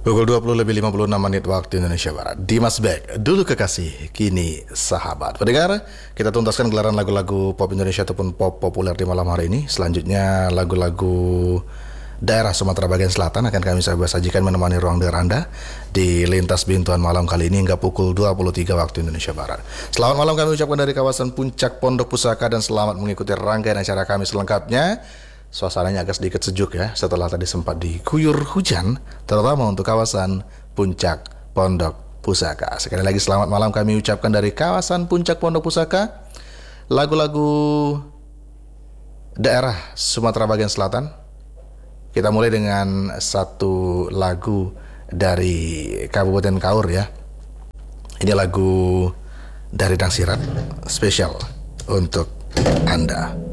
Pukul 20:56 waktu Indonesia Barat. Dimas Beck, dulu kekasih, kini sahabat. Pendengar, kita tuntaskan gelaran lagu-lagu pop Indonesia ataupun pop populer di malam hari ini. Selanjutnya lagu-lagu daerah Sumatera bagian selatan akan kami sajikan menemani ruang dengar Anda di Lintas Bintuan malam kali ini hingga pukul 23 waktu Indonesia Barat. Selamat malam kami ucapkan dari kawasan Puncak Pondok Pusaka dan selamat mengikuti rangkaian acara kami selengkapnya. Suasananya agak sedikit sejuk ya, setelah tadi sempat diguyur hujan, terutama untuk kawasan Puncak Pondok Pusaka. Sekali lagi selamat malam kami ucapkan dari kawasan Puncak Pondok Pusaka. Lagu-lagu daerah Sumatera bagian selatan. Kita mulai dengan satu lagu dari Kabupaten Kaur ya. Ini lagu dari Dang Sirat, spesial untuk Anda.